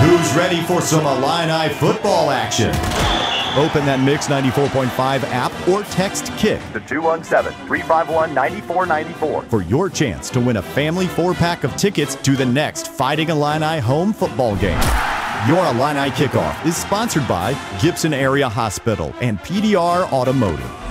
Who's ready for some Illini football action? Open that Mix 94.5 app or text KICK to 217-351-9494 for your chance to win a family 4-pack of tickets to the next Fighting Illini home football game. Your Illini Kickoff is sponsored by Gibson Area Hospital and PDR Automotive.